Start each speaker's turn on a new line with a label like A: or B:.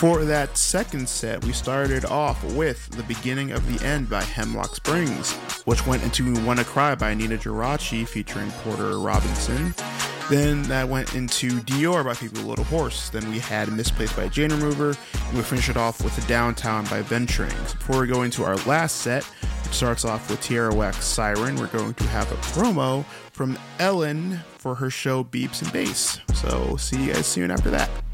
A: For that second set, we started off with The Beginning of the End by Hemlock Springs, which went into Wanna Cry by Nina Geraci featuring Porter Robinson. Then that went into Dior by People Little Horse. Then we had Misplaced by Jane Remover, and we finished it off with The Downtown by Venturing. So before we go into our last set, which starts off with Tierra Whack's Siren, we're going to have a promo from Ellen for her show Beeps and Bass. So see you guys soon after that.